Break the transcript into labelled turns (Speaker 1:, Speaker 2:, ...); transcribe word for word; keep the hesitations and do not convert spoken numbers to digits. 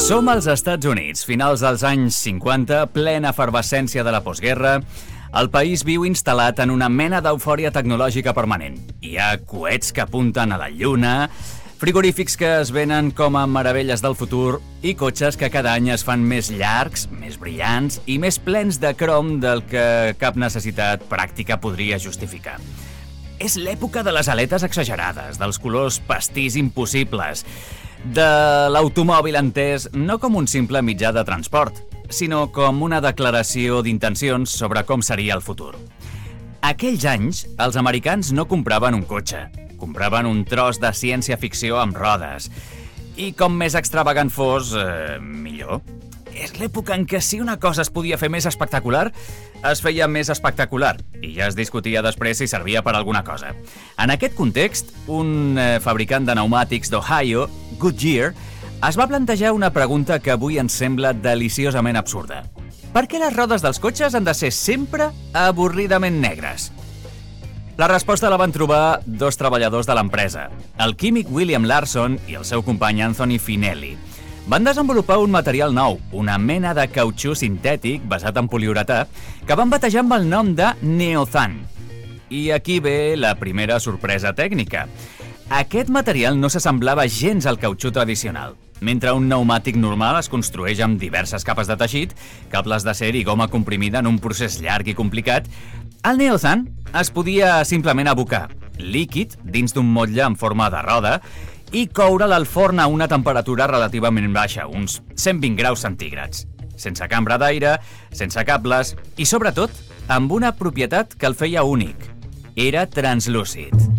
Speaker 1: Som als Estats Units, finals dels anys cinquanta, plena efervescència de la postguerra. El país viu instal·lat en una mena d'eufòria tecnològica permanent. Hi ha coets que apunten a la lluna, frigorífics que es venen com a meravelles del futur i cotxes que cada any es fan més llargs, més brillants i més plens de crom del que cap necessitat pràctica podria justificar. És l'època de les aletes exagerades, dels colors pastís impossibles, de l'automòbil entès no com un simple mitjà de transport, sinó com una declaració d'intencions sobre com seria el futur. Aquells anys, els americans no compraven un cotxe, compraven un tros de ciència-ficció amb rodes. I com més extravagant fos, eh, millor. És l'època en què si una cosa es podia fer més espectacular, es feia més espectacular, i ja es discutia després si servia per alguna cosa. En aquest context, un eh, fabricant de pneumàtics d'Ohio, Goodyear, es va plantejar una pregunta que avui ens sembla deliciosament absurda. Per què les rodes dels cotxes han de ser sempre avorridament negres? La resposta la van trobar dos treballadors de l'empresa, el químic William Larson i el seu company Anthony Finelli. Van desenvolupar un material nou, una mena de cautxú sintètic basat en poliuretà, que van batejar amb el nom de Neothan. I aquí ve la primera sorpresa tècnica. Aquest material no s'assemblava gens al cautxú tradicional. Mentre un pneumàtic normal es construeix amb diverses capes de teixit, cables d'acer i goma comprimida en un procés llarg i complicat, el Neothan es podia simplement abocar líquid dins d'un motlle en forma de roda i coure'l al forn a una temperatura relativament baixa, uns cent vint graus centígrads, sense cambra d'aire, sense cables i, sobretot, amb una propietat que el feia únic. Era translúcid.